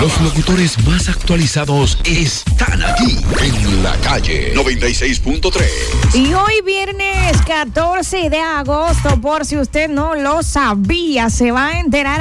Los locutores más actualizados están aquí en la calle 96.3. Y hoy viernes 14 de agosto, por si usted no lo sabía, se va a enterar